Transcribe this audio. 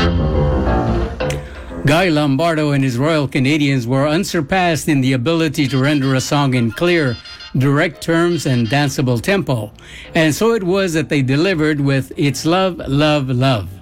Guy Lombardo and his Royal Canadians were unsurpassed in the ability to render a song in clear, direct terms and danceable tempo. And so it was that they delivered with It's Love, Love, Love.